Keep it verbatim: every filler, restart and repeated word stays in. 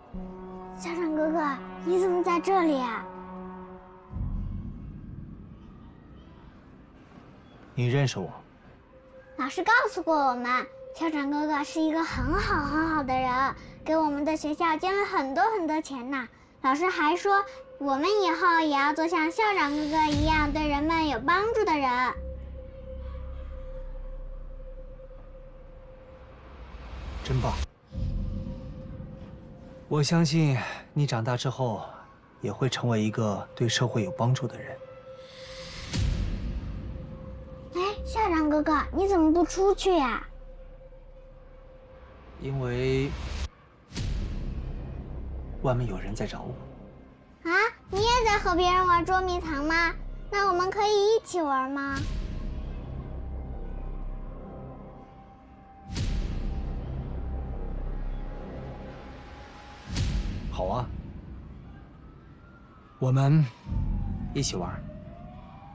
校长哥哥，你怎么在这里啊？ 你认识我？ 老师告诉过我们，校长哥哥是一个很好很好的人，给我们的学校捐了很多很多钱呢。老师还说，我们以后也要做像校长哥哥一样对人们有帮助的人。 真棒！我相信你长大之后也会成为一个对社会有帮助的人。 哎，校长哥哥，你怎么不出去呀？ 因为外面有人在找我。 啊，你也在和别人玩捉迷藏吗？那我们可以一起玩吗？ 好啊，我们一起玩。